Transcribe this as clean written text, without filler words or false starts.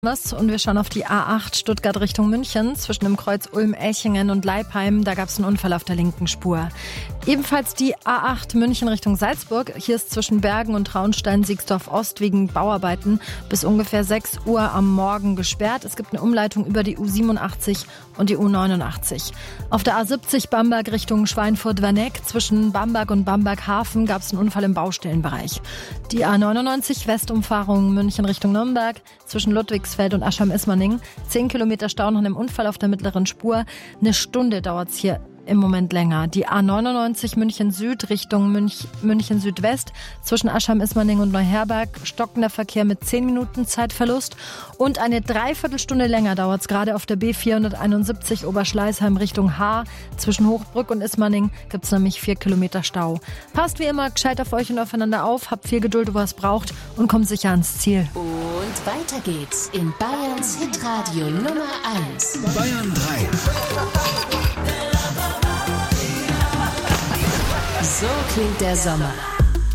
Und wir schauen auf die A8 Stuttgart Richtung München zwischen dem Kreuz Ulm-Elchingen und Leipheim. Da gab es einen Unfall auf der linken Spur. Ebenfalls die A8 München Richtung Salzburg. Hier ist zwischen Bergen und Traunstein-Siegsdorf-Ost wegen Bauarbeiten bis ungefähr 6 Uhr am Morgen gesperrt. Es gibt eine Umleitung über die U87 und die U89. Auf der A70 Bamberg Richtung Schweinfurt-Werneck zwischen Bamberg und Bamberg-Hafen gab es einen Unfall im Baustellenbereich. Die A99 Westumfahrung München Richtung Nürnberg zwischen Ludwigsfeld und Aschheim-Ismaning. 10 Kilometer Stau nach einem Unfall auf der mittleren Spur. Eine Stunde dauert es hier im Moment länger. Die A99 München Süd Richtung München Südwest zwischen Aschheim-Ismaning und Neuherberg. Stockender Verkehr mit 10 Minuten Zeitverlust. Und eine Dreiviertelstunde länger dauert es gerade auf der B471 Oberschleißheim Richtung Haar. Zwischen Hochbrück und Ismaning gibt es nämlich 4 Kilometer Stau. Passt wie immer gescheit auf euch und aufeinander auf. Habt viel Geduld, wo ihr es braucht und kommt sicher ans Ziel. Und weiter geht's in Bayerns Hitradio Nummer 1. Bayern 3. So klingt der Sommer.